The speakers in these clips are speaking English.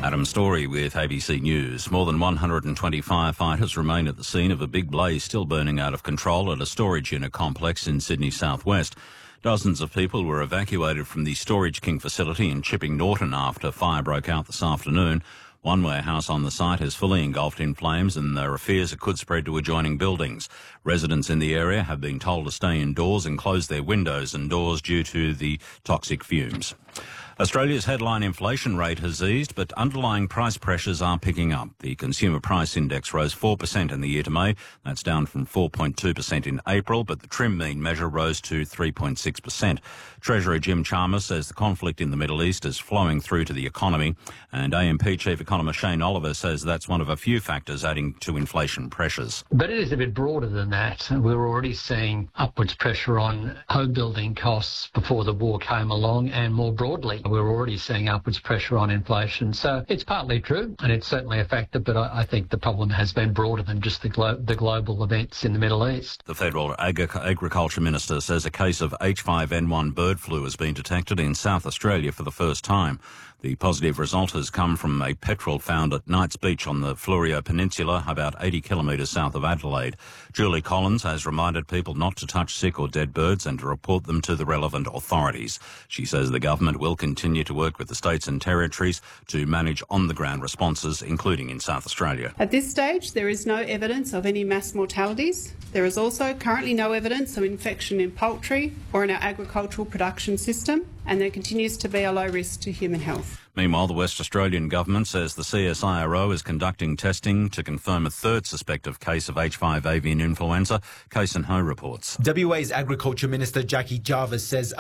Adam Story with ABC News. More than 120 firefighters remain at the scene of a big blaze still burning out of control at a storage unit complex in Sydney southwest. Dozens of people were evacuated from the Storage King facility in Chipping Norton after fire broke out this afternoon. One warehouse on the site is fully engulfed in flames and there are fears it could spread to adjoining buildings. Residents in the area have been told to stay indoors and close their windows and doors due to the toxic fumes. Australia's headline inflation rate has eased, but underlying price pressures are picking up. The Consumer Price Index rose 4% in the year to May. That's down from 4.2% in April, but the trim mean measure rose to 3.6%. Treasurer Jim Chalmers says the conflict in the Middle East is flowing through to the economy, and AMP Chief Economist Shane Oliver says that's one of a few factors adding to inflation pressures. But it is a bit broader than that. We're already seeing upwards pressure on home building costs before the war came along, and more broadly, we're already seeing upwards pressure on inflation. So it's partly true, and it's certainly a factor, but I think the problem has been broader than just the global events in the Middle East. The Federal Agriculture Minister says a case of H5N1 bird flu has been detected in South Australia for the first time. The positive result has come from a petrel found at Knights Beach on the Fleurieu Peninsula, about 80 kilometres south of Adelaide. Julie Collins has reminded people not to touch sick or dead birds and to report them to the relevant authorities. She says the government will continue to work with the states and territories to manage on-the-ground responses, including in South Australia. At this stage, there is no evidence of any mass mortalities. There is also currently no evidence of infection in poultry or in our agricultural production system, and there continues to be a low risk to human health. Meanwhile, the West Australian government says the CSIRO is conducting testing to confirm a third suspected case of H5 avian influenza. Case and Ho reports. WA's Agriculture Minister Jackie Jarvis says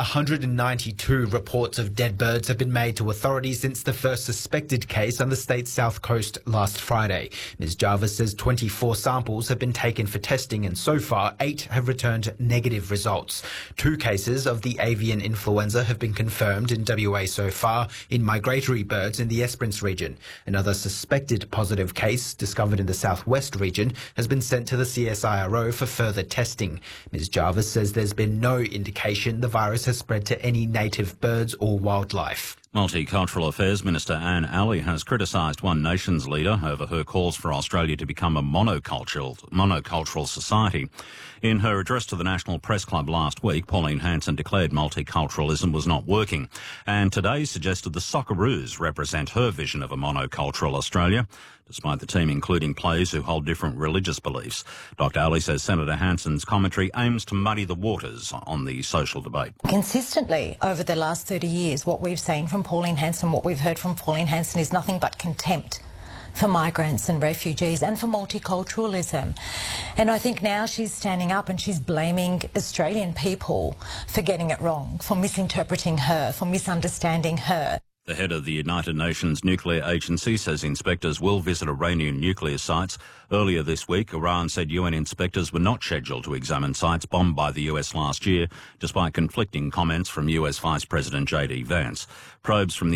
192 reports of dead birds have been made to authorities since the first suspected case on the state's south coast last Friday. Ms Jarvis says 24 samples have been taken for testing and so far 8 have returned negative results. 2 cases of the avian influenza have been confirmed in WA so far in migratory birds in the Esperance region. Another suspected positive case discovered in the southwest region has been sent to the CSIRO for further testing. Ms Jarvis says there's been no indication the virus has spread to any native birds or wildlife. Multicultural Affairs Minister Anne Alley has criticised One Nation's leader over her calls for Australia to become a monocultural society. In her address to the National Press Club last week, Pauline Hanson declared multiculturalism was not working, and today suggested the Socceroos represent her vision of a monocultural Australia, despite the team including players who hold different religious beliefs. Dr Alley says Senator Hanson's commentary aims to muddy the waters on the social debate. Consistently over the last 30 years, what we've seen from Pauline Hanson, what we've heard from Pauline Hanson is nothing but contempt for migrants and refugees and for multiculturalism. And I think now she's standing up and she's blaming Australian people for getting it wrong, for misinterpreting her, for misunderstanding her. The head of the United Nations Nuclear Agency says inspectors will visit Iranian nuclear sites. Earlier this week, Iran said UN inspectors were not scheduled to examine sites bombed by the US last year, despite conflicting comments from US Vice President J.D. Vance. Probes from the